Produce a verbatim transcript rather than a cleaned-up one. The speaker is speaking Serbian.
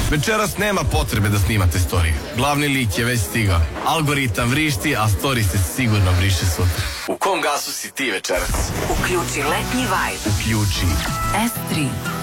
Večeras nema potrebe da snimate storiju. Glavni lik je već stigao. Algoritam vrišti, a story se sigurno vriše sutra. U kom gasu si ti večeras? Uključi letnji vibe. Uključi S tri.